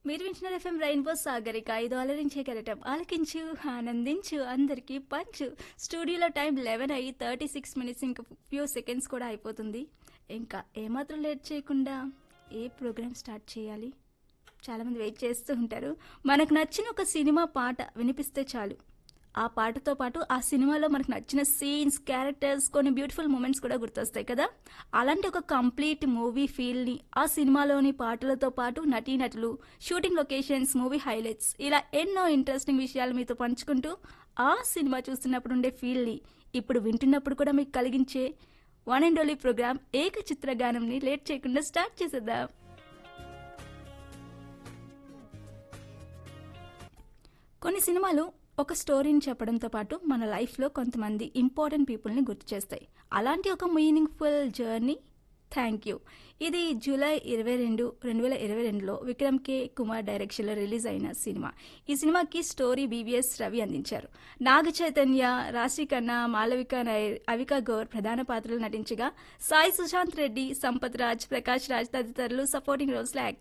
మీరు వింటున్నారు FM rainbow Sagarika ఐదు అలరించే కెరటం ఆలకించు ఆనందించు అందరికీ పంచు స్టూడియోలో టైం 11 అయ్యి 36 మినిట్స్ ఇంకా ఫ్యూ సెకండ్స్ కూడా అయిపోతుంది. ఇంకా ఏమాత్రం లేట్ చేయకుండా ఏ ప్రోగ్రామ్ స్టార్ట్ చేయాలి? చాలామంది వెయిట్ చేస్తూ ఉంటారు. మనకు నచ్చిన ఒక సినిమా పాట వినిపిస్తే చాలు, ఆ పాటతో పాటు ఆ సినిమాలో మనకు నచ్చిన సీన్స్, క్యారెక్టర్స్, కొన్ని బ్యూటిఫుల్ మూమెంట్స్ కూడా గుర్తొస్తాయి కదా. అలాంటి ఒక కంప్లీట్ మూవీ ఫీల్ని ఆ సినిమాలోని పాటలతో పాటు నటీనటులు, షూటింగ్ లొకేషన్స్, మూవీ హైలైట్స్, ఇలా ఎన్నో ఇంట్రెస్టింగ్ విషయాలు మీతో పంచుకుంటూ ఆ సినిమా చూస్తున్నప్పుడు ఉండే ఫీల్ని ఇప్పుడు వింటున్నప్పుడు కూడా మీకు కలిగించే వన్ అండ్ ఓన్లీ ప్రోగ్రామ్ ఏక చిత్రగానంని లేట్ చేయకుండా స్టార్ట్ చేసేద్దాం. కొన్ని సినిమాలు ఒక స్టోరీని చెప్పడంతో పాటు మన లైఫ్లో కొంతమంది ఇంపార్టెంట్ పీపుల్ని గుర్తు చేస్తాయి. అలాంటి ఒక మీనింగ్ఫుల్ జర్నీ థ్యాంక్ యూ. ఇది జూలై 22, 2022లో విక్రమ్ కే కుమార్ డైరెక్షన్లో రిలీజ్ అయిన సినిమా. ఈ సినిమాకి స్టోరీ బీవీఎస్ రవి అందించారు. నాగ చైతన్య, రాశి ఖన్నా, మాలవిక నాయర్, అవికా గౌర్ ప్రధాన పాత్రలు నటించగా సాయి సుశాంత్ రెడ్డి, సంపత్ రాజ్, ప్రకాష్ రాజ్ తదితరులు సపోర్టింగ్ రోల్స్లో యాక్ట్